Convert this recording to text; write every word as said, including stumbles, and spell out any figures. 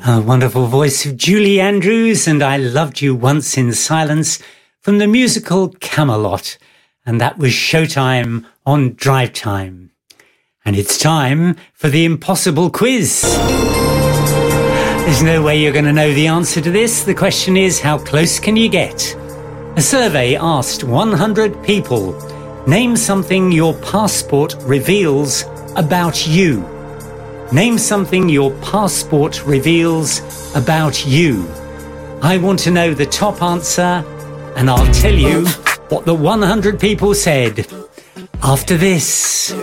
A wonderful voice of Julie Andrews and I Loved You Once in Silence from the musical Camelot. And that was Showtime on Drive Time. And it's time for the impossible quiz. There's no way you're going to know the answer to this. The question is, how close can you get? A survey asked one hundred people, name something your passport reveals about you. Name something your passport reveals about you. I want to know the top answer, and I'll tell you what the one hundred people said after this.